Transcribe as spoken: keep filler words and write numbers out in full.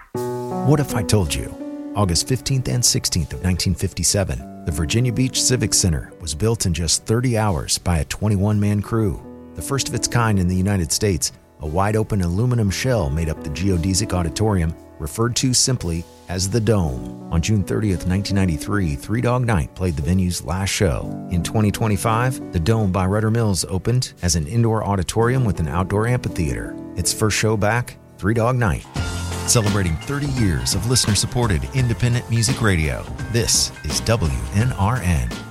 What if I told you? August fifteenth and sixteenth of nineteen fifty-seven, the Virginia Beach Civic Center was built in just thirty hours by a twenty-one man crew. The first of its kind in the United States, a wide-open aluminum shell made up the geodesic auditorium, referred to simply as the Dome. On June thirtieth, nineteen ninety-three, Three Dog Night played the venue's last show. In twenty twenty-five, the Dome by Rutter Mills opened as an indoor auditorium with an outdoor amphitheater. Its first show back, Three Dog Night. Celebrating thirty years of listener-supported independent music radio. This is W N R N.